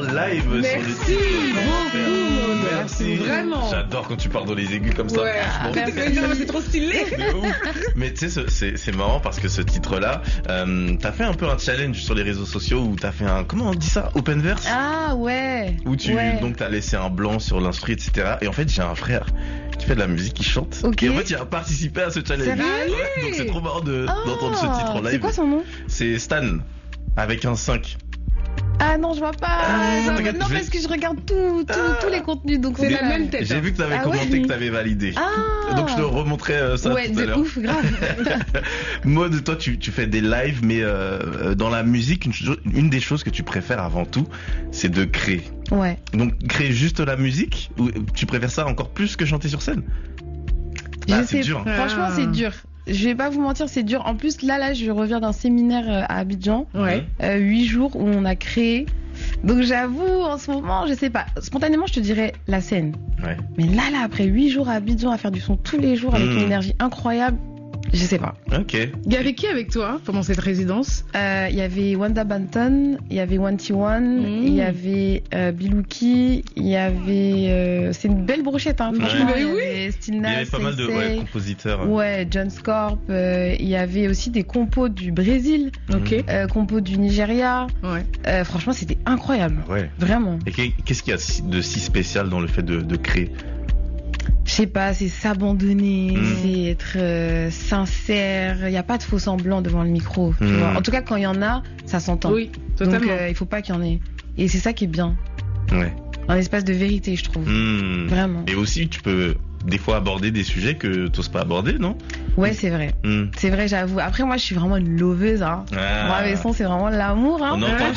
live sur le Merci titre. Merci. Vraiment. J'adore quand tu pars dans les aigus comme ça. Ouais, c'est trop stylé. De ouf. Mais tu sais, c'est marrant parce que ce titre-là, t'as fait un peu un challenge sur les réseaux sociaux où t'as fait un, comment on dit ça, open verse. Ah ouais. Où donc t'as laissé un blanc sur l'instru, etc. Et en fait, j'ai un frère qui fait de la musique, qui chante. Okay. Et en fait, il a participé à ce challenge. Ouais, donc c'est trop marrant d'entendre ce titre en live. C'est quoi son nom? C'est Stan, avec un 5. Ah non, je vois pas. Non, parce que je regarde tous les contenus, donc c'est la même tête. J'ai vu que t'avais commenté que t'avais validé. Donc je te remontrerai ça tout à l'heure. Ouais, de ouf, grave. Maud, toi tu fais des lives, mais dans la musique, une des choses que tu préfères avant tout, c'est de créer. Ouais. Donc créer juste la musique, ou tu préfères ça encore plus que chanter sur scène? C'est dur. Franchement, c'est dur. Je vais pas vous mentir, c'est dur. En plus, là, je reviens d'un séminaire à Abidjan. Ouais. 8 jours où on a créé. Donc j'avoue, en ce moment, je sais pas. Spontanément, je te dirais la scène. Ouais. Mais là, après 8 jours à Abidjan à faire du son tous les jours avec une énergie incroyable, je sais pas. Ok. Il y avait qui avec toi pendant cette résidence? Il y avait Wanda Banton, il y avait 1T1, il y avait Bilouki, il y avait... c'est une belle brochette, hein, franchement. Ouais. Il y avait Stilna, il y avait pas mal de compositeurs. Ouais, John Scorp. Il y avait aussi des compos du Brésil, compos du Nigeria. Ouais. Franchement, c'était incroyable. Ouais. Vraiment. Et qu'est-ce qu'il y a de si spécial dans le fait de créer? Je sais pas, c'est s'abandonner, c'est être sincère. Il n'y a pas de faux semblant devant le micro. Tu vois. En tout cas, quand il y en a, ça s'entend. Oui, totalement. Donc, il faut pas qu'il y en ait. Et c'est ça qui est bien. Ouais. Un espace de vérité, je trouve. Vraiment. Et aussi, tu peux des fois aborder des sujets que t'oses pas aborder, non? Ouais, c'est vrai. C'est vrai, j'avoue. Après, moi, je suis vraiment une loveuse. Hein. Moi, mes sons, c'est vraiment l'amour. Hein. On entend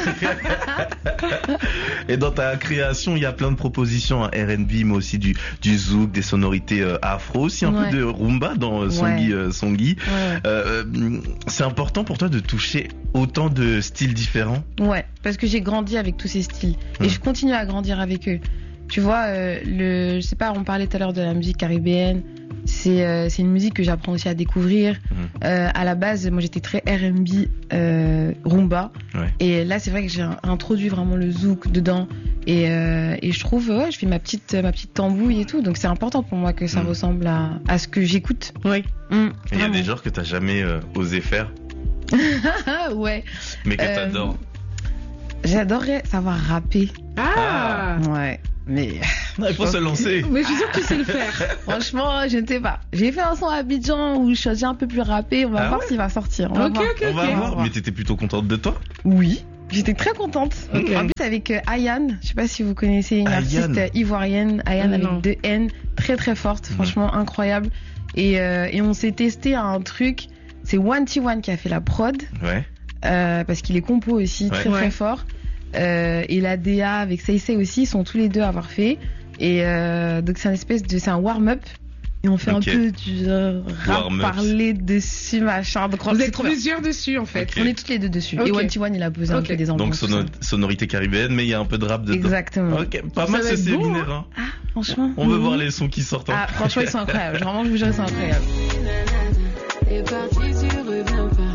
Et dans ta création, il y a plein de propositions, hein, R&B, mais aussi du zouk, des sonorités afro, aussi un peu de rumba dans Songui. C'est important pour toi de toucher autant de styles différents? Ouais, parce que j'ai grandi avec tous ces styles et je continue à grandir avec eux. Tu vois, je sais pas, on parlait tout à l'heure de la musique caribéenne. C'est une musique que j'apprends aussi à découvrir. À la base, moi j'étais très R&B, rumba. Ouais. Et là, c'est vrai que j'ai introduit vraiment le zouk dedans. Et je trouve, je fais ma petite tambouille et tout. Donc c'est important pour moi que ça ressemble à ce que j'écoute. Oui. Et il y a des genres que t'as jamais osé faire. Ouais. Mais que t'adores. J'adorerais savoir rapper. Ouais. Mais il faut se lancer. Mais je suis sûre que tu sais le faire. Franchement, je ne sais pas. J'ai fait un son à Abidjan où je suis un peu plus rappé. On va voir s'il va sortir. On va voir. Mais t'étais plutôt contente de toi? Oui. J'étais très contente. En plus avec Ayane, je sais pas si vous connaissez une artiste ivoirienne, Ayane avec 2 N, très très forte, franchement incroyable. Et on s'est testé à un truc. C'est 1T1 qui a fait la prod. Ouais. Parce qu'il est compo aussi, très fort. Et la DA avec Seisei aussi, ils sont tous les deux à avoir fait. Et donc c'est un warm-up. Et on fait un peu du rap, parler dessus, machin. Donc vous êtes plusieurs dessus en fait. On est toutes les deux dessus. Et 1T1 il a posé un peu des ambiances. Donc sonorité caribéenne, mais il y a un peu de rap dedans. Exactement. Pas mal ce séminaire. Hein. Ah, franchement. On veut voir les sons qui sortent. Ah, franchement, ils sont incroyables. Vraiment, je vous jure, ils sont incroyables. Et parti, tu reviens pas.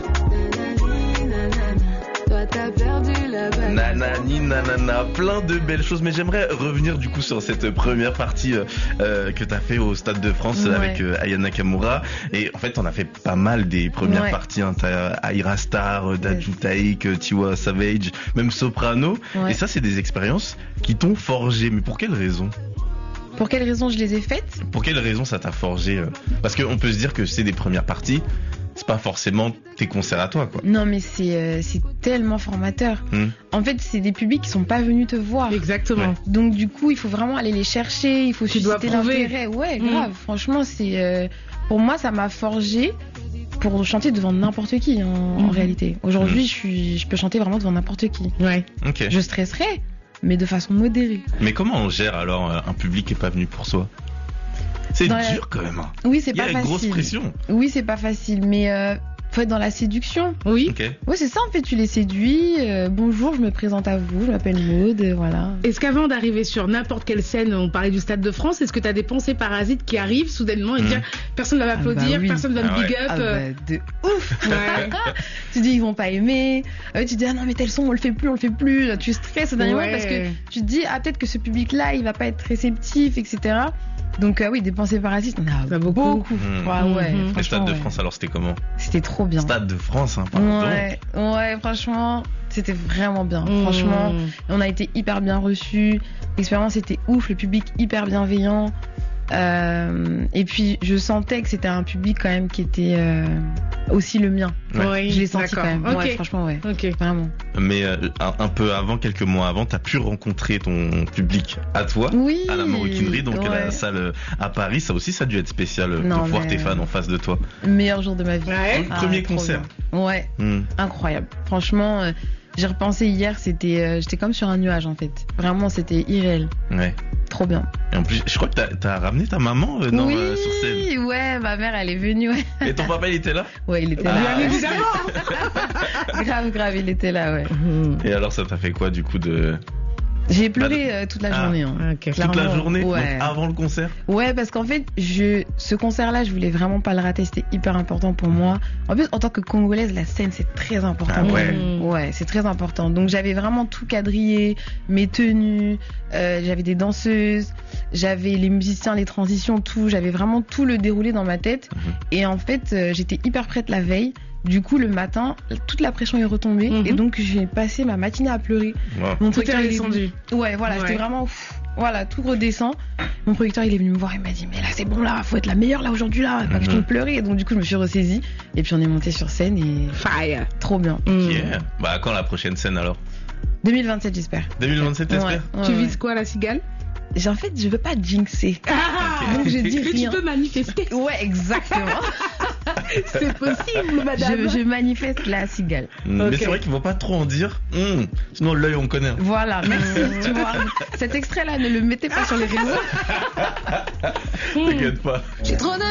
Toi, t'as perdu la balle. Nanani, nanana, plein de belles choses. Mais j'aimerais revenir du coup sur cette première partie que t'as fait au Stade de France avec Aya Nakamura. Et en fait, t'en as fait pas mal des premières parties. Hein. T'as Aira Star, Dadju Taïk, Tiwa Savage, même Soprano. Et ça, c'est des expériences qui t'ont forgé. Mais pour quelle raison? Pour quelle raison je les ai faites? Pour quelle raison ça t'a forgé? Parce qu'on peut se dire que c'est des premières parties. C'est pas forcément tes concerts à toi, quoi. Non, mais c'est tellement formateur. En fait, c'est des publics qui sont pas venus te voir. Exactement. Donc du coup, il faut vraiment aller les chercher. Il faut susciter l'intérêt. Ouais, grave. Franchement, c'est pour moi, ça m'a forgé pour chanter devant n'importe qui en réalité. Aujourd'hui, je peux chanter vraiment devant n'importe qui. Ouais. Ok. Je stresserai, mais de façon modérée. Mais comment on gère alors un public qui est pas venu pour soi? C'est dur quand même. Oui, c'est pas facile. Il y a une grosse pression. Oui, c'est pas facile, mais faut être dans la séduction. Oui. Okay. Ouais, c'est ça en fait, tu les séduis. Bonjour, je me présente à vous, je m'appelle Maud, voilà. Est-ce qu'avant d'arriver sur n'importe quelle scène, on parlait du Stade de France, est-ce que tu as des pensées parasites qui arrivent soudainement et dire personne ne va m'applaudir, oui. personne ne va me big up de ouf. Ouais. Tu dis ils vont pas aimer. Tu dis ah non mais tel son on le fait plus. Là, tu stresses au dernier moment parce que tu te dis ah peut-être que ce public là il va pas être réceptif, etc. Donc oui, des pensées parasites, on a beaucoup. Ouais, Le Stade de France, alors c'était comment? C'était trop bien. Stade de France, hein, pardon. Ouais, franchement, c'était vraiment bien. Franchement, on a été hyper bien reçus. L'expérience était ouf, le public hyper bienveillant. Et puis je sentais que c'était un public quand même qui était aussi le mien. Ouais. Je l'ai senti quand même. Okay. Ouais, franchement, ouais. Ok. Vraiment. Mais un peu avant, quelques mois avant, t'as pu rencontrer ton public à toi, à la Maroquinerie, donc à la salle à Paris. Ça aussi, ça a dû être spécial de voir tes fans en face de toi. Le meilleur jour de ma vie. Ouais. Premier concert. Ouais. Incroyable. Franchement. J'ai repensé hier, j'étais comme sur un nuage en fait. Vraiment, c'était irréel. Ouais. Trop bien. Et en plus, je crois que t'as ramené ta maman sur scène. Oui, ouais, ma mère, elle est venue. Ouais. Et ton papa, il était là? Ouais, il était là. Bien évidemment. grave, il était là, ouais. Et alors, ça t'a fait quoi du coup de... J'ai pleuré toute la journée. Okay. Toute la journée, ouais. Donc avant le concert? Ouais, parce qu'en fait, ce concert-là, je voulais vraiment pas le rater. C'était hyper important pour moi. En plus, en tant que Congolaise, la scène, c'est très important. Ah ouais. Ouais, c'est très important. Donc, j'avais vraiment tout quadrillé, mes tenues, j'avais des danseuses, j'avais les musiciens, les transitions, tout. J'avais vraiment tout le déroulé dans ma tête. Et en fait, j'étais hyper prête la veille. Du coup, le matin, toute la pression est retombée et donc j'ai passé ma matinée à pleurer. Wow. Mon tout est redescendu. Ouais, voilà, c'était vraiment voilà, tout redescend. Mon producteur, il est venu me voir, il m'a dit mais là c'est bon là, faut être la meilleure là aujourd'hui là, pas que je tombe pleurer. Et donc du coup, je me suis ressaisie et puis on est monté sur scène et fire, trop bien. Yeah. Bah quand la prochaine scène alors? 2027 j'espère. 2027 t'espères? Tu vises quoi, la Cigale? En fait, je veux pas jinxer. Donc je dis rien. Mais tu peux manifester. Ouais, exactement. C'est possible, madame. Je manifeste la Cigale. Mais c'est vrai qu'il ne faut pas trop en dire. Sinon, l'œil, on connaît. Voilà, merci. Tu vois, cet extrait-là, ne le mettez pas sur les réseaux. T'inquiète pas. J'ai trop de